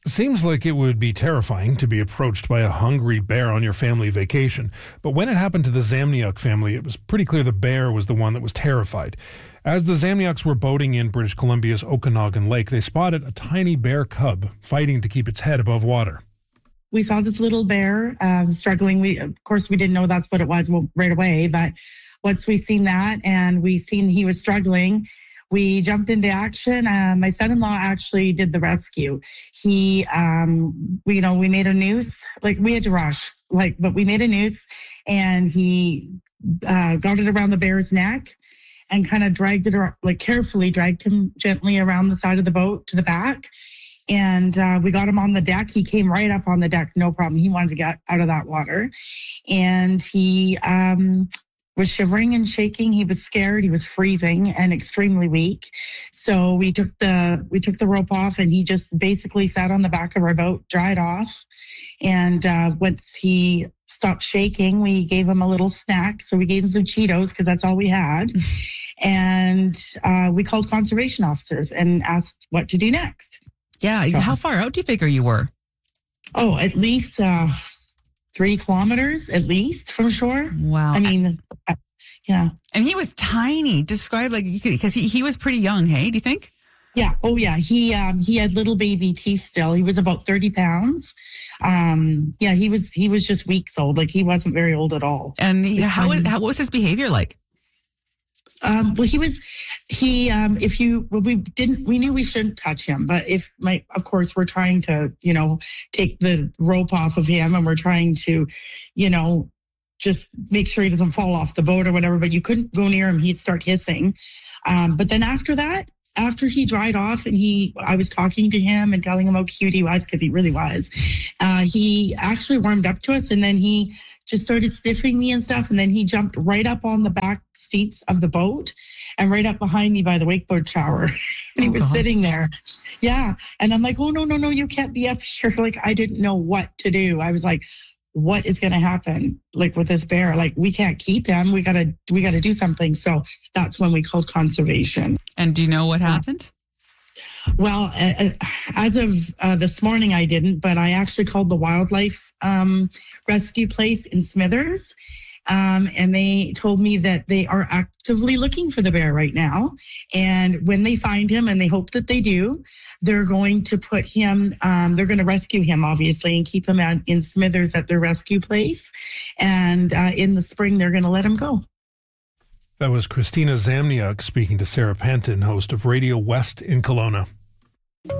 Seems like it would be terrifying to be approached by a hungry bear on your family vacation. But when it happened to the Zamniuk family, it was pretty clear the bear was the one that was terrified. As the Zamniuks were boating in British Columbia's Okanagan Lake, they spotted a tiny bear cub fighting to keep its head above water. We saw this little bear struggling. Of course, we didn't know that's what it was right away. But once we seen that and we seen he was struggling, we jumped into action. My son-in-law actually did the rescue. We made a noose. Like, we had to rush, but we made a noose, and he got it around the bear's neck and kind of dragged it, carefully dragged him gently around the side of the boat to the back. And we got him on the deck. He came right up on the deck, no problem. He wanted to get out of that water. And he was shivering and shaking. He was scared. He was freezing and extremely weak. So we took the rope off, and he just basically sat on the back of our boat, dried off. And once he stopped shaking, we gave him a little snack. So we gave him some Cheetos because that's all we had. And we called conservation officers and asked what to do next. Yeah. So, how far out do you figure you were? Oh, at least 3 kilometers, at least, from shore. Wow. I mean, yeah. And he was tiny. Describe, because he was pretty young, hey, do you think? Yeah. Oh, yeah. He had little baby teeth still. He was about 30 pounds. He was just weeks old. He wasn't very old at all. And what was his behavior like? We knew we shouldn't touch him, but of course we're trying to, take the rope off of him, and we're trying to, just make sure he doesn't fall off the boat or whatever, but you couldn't go near him. He'd start hissing. But then after he dried off and I was talking to him and telling him how cute he was, because he really was, he actually warmed up to us, and then he just started sniffing me and stuff. And then he jumped right up on the back seats of the boat and right up behind me by the wakeboard shower. And he was sitting there. Yeah. And I'm like, oh, no, you can't be up here. I didn't know what to do. I was like, what is going to happen with this bear? We can't keep him. We gotta do something. So that's when we called conservation. And do you know what happened? Well, as of this morning, I didn't, but I actually called the wildlife rescue place in Smithers. And they told me that they are actively looking for the bear right now. And when they find him, and they hope that they do, they're going to put him, they're going to rescue him, obviously, and keep him in Smithers at their rescue place. And in the spring, they're going to let him go. That was Christina Zamniuk speaking to Sarah Panton, host of Radio West in Kelowna.